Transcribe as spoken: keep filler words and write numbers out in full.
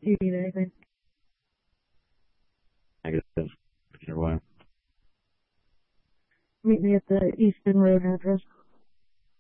Do you need anything? Negative. Your way. Meet me at the Easton Road address.